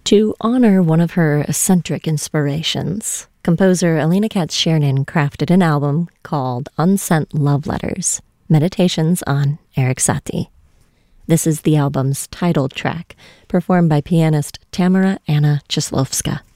To honor one of her eccentric inspirations, composer Alina Katz-Chernin crafted an album called Unsent Love Letters, Meditations on Erik Satie. This is the album's title track, performed by pianist Tamara Anna Czeslovska.